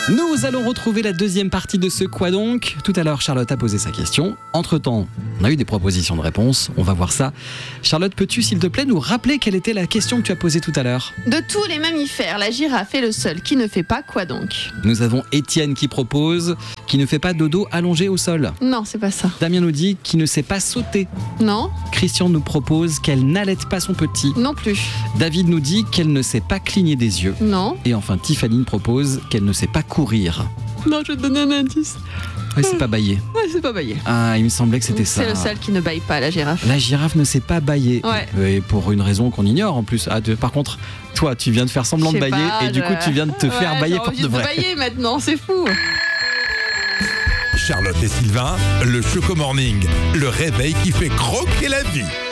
Nous allons retrouver la deuxième partie de ce Quoi donc ? Tout à l'heure, Charlotte a posé sa question. Entre-temps, on a eu des propositions de réponses. On va voir ça. Charlotte, peux-tu, s'il te plaît, nous rappeler quelle était la question que tu as posée tout à l'heure ? De tous les mammifères, la girafe est le seul qui ne fait pas quoi donc ? Nous avons Étienne qui propose qui ne fait pas dodo allongé au sol. Non, c'est pas ça. Damien nous dit qui ne sait pas sauter. Non, Christian nous propose qu'elle n'allaite pas son petit. non plus. David nous dit qu'elle ne sait pas cligner des yeux. Non. Et enfin, Tiffany nous propose qu'elle ne sait pas courir. Non, je vais te donner un indice. Ouais, c'est pas bailler. Ouais, c'est pas baillé. Ah, il me semblait que c'était ça. C'est le seul qui ne baille pas, la girafe. La girafe ne sait pas bailler. Ouais. Et pour une raison qu'on ignore en plus. Par contre, toi, tu viens de faire semblant de Je sais bailler pas, et du coup, tu viens de te faire bailler pour de vrai. Je bailler maintenant, c'est fou. Charlotte et Sylvain, le Choco Morning, le réveil qui fait croquer la vie.